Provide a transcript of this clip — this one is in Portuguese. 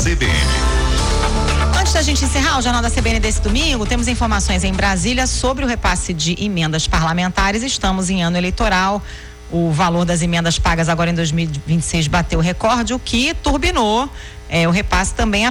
CBN. Antes da gente encerrar o Jornal da CBN desse domingo, temos informações em Brasília sobre o repasse de emendas parlamentares. Estamos em ano eleitoral. O valor das emendas pagas agora em 2026 bateu recorde, o que turbinou o repasse também